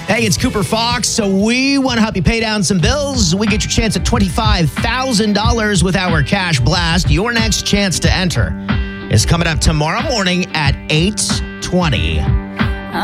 Hey, it's Cooper Fox, so we want to help you pay down some bills. We get your chance at $25,000 with our Cash Blast. Your next chance to enter is coming up tomorrow morning at 8:20.